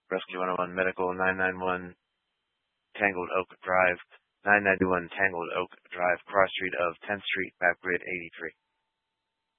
Rescue 101 Medical, 991 Tangled Oak Drive, 991 Tangled Oak Drive, cross street of 10th Street, Back Grid 83.